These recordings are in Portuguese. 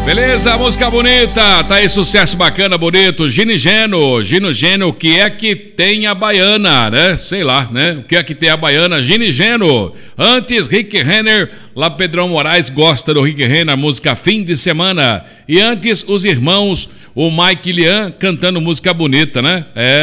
Beleza, música bonita, tá aí, sucesso bacana, bonito. Gino Geno, o que é que tem a baiana, né? Sei lá, né? O que é que tem a baiana? Gino Geno. Antes, Rick Renner, lá Pedrão Moraes gosta do Rick Renner, a música Fim de Semana. E antes, os irmãos, o Mike e Lian cantando música bonita, né?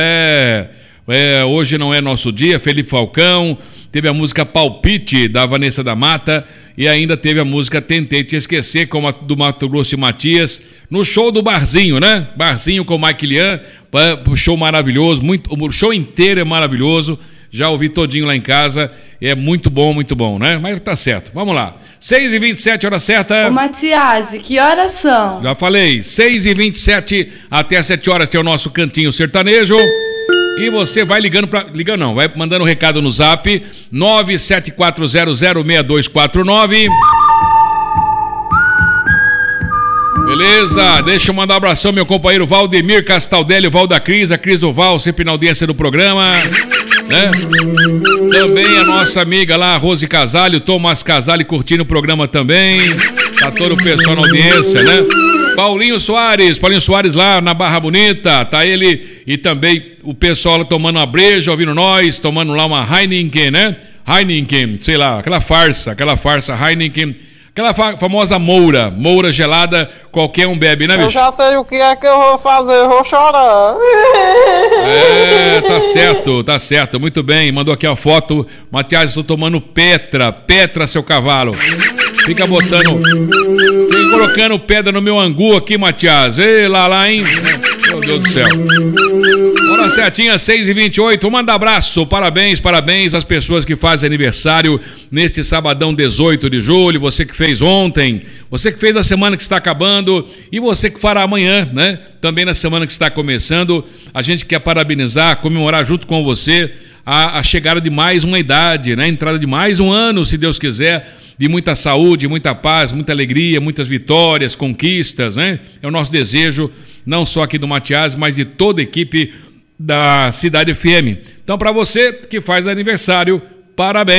Hoje não é nosso dia, Felipe Falcão. Teve a música Palpite, da Vanessa da Mata. E ainda teve a música Tentei Te Esquecer, com a do Mato Grosso e Matias, no show do Barzinho, né? Barzinho com o Mike Lian, show maravilhoso, o show inteiro é maravilhoso. Já ouvi todinho lá em casa, é muito bom, né? Mas tá certo, vamos lá. 6h27, hora certa. Ô Matias, que horas são? Já falei, 6h27 até 7 horas tem o nosso Cantinho Sertanejo. E você vai vai mandando um recado no zap 974006249. Beleza, deixa eu mandar um abração ao meu companheiro Valdemir Castaldelli, o Val da Cris, a Cris do Val, sempre na audiência do programa, né? Também a nossa amiga lá, Rose Casalho, Tomás Casalho, curtindo o programa também. Tá todo o pessoal na audiência, né? Paulinho Soares lá na Barra Bonita, tá ele e também o pessoal tomando uma breja, ouvindo nós, tomando lá uma Heineken, né? Heineken, sei lá, aquela farsa Heineken, aquela famosa moura gelada, qualquer um bebe, né, bicho? Eu já sei o que é que eu vou fazer, eu vou chorar. Tá certo, muito bem, mandou aqui a foto, Matias, estou tomando Petra, seu cavalo. Fica colocando pedra no meu angu aqui, Matias. Ei, lá, hein? Meu Deus do céu. Hora certinha, 6h28. Manda abraço, parabéns às pessoas que fazem aniversário neste sabadão 18 de julho. Você que fez ontem, você que fez a semana que está acabando e você que fará amanhã, né? Também na semana que está começando. A gente quer parabenizar, comemorar junto com você a chegada de mais uma idade, né? A entrada de mais um ano, se Deus quiser, de muita saúde, muita paz, muita alegria, muitas vitórias, conquistas, né? É o nosso desejo, não só aqui do Matias, mas de toda a equipe da Cidade FM. Então, para você que faz aniversário, parabéns.